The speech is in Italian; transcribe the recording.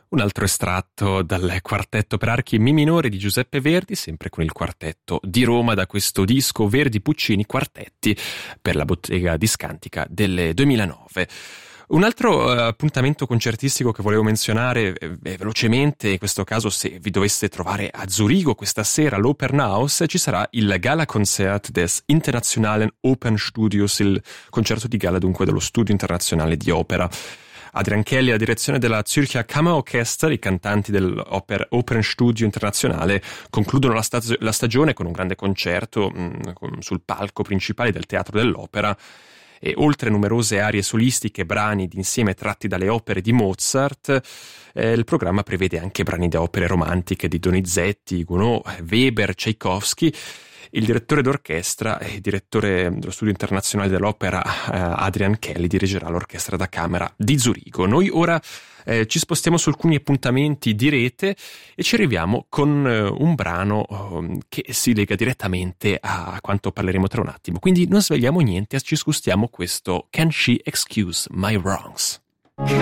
Un altro estratto dal quartetto per archi Mi minore di Giuseppe Verdi, sempre con il quartetto di Roma, da questo disco Verdi Puccini Quartetti per la bottega discantica del 2009. Un altro appuntamento concertistico che volevo menzionare velocemente, in questo caso se vi doveste trovare a Zurigo questa sera all'Opernhaus, ci sarà il Gala-Konzert des Internationalen Opernstudios, il concerto di gala dunque dello Studio Internazionale di Opera. Adrian Kelly, la direzione della Zürcher Kammerorchester, i cantanti dell'Opernstudio Internazionale concludono la stagione con un grande concerto sul palco principale del Teatro dell'Opera. E oltre numerose arie solistiche, brani d'insieme tratti dalle opere di Mozart, il programma prevede anche brani da opere romantiche di Donizetti, Gounod, Weber, Tchaikovsky. Il direttore d'orchestra e direttore dello Studio Internazionale dell'Opera, Adrian Kelly, dirigerà l'orchestra da camera di Zurigo. Noi ora ci spostiamo su alcuni appuntamenti di rete e ci arriviamo con un brano che si lega direttamente a quanto parleremo tra un attimo. Quindi non svegliamo niente, ci scustiamo questo Can She Excuse My Wrongs?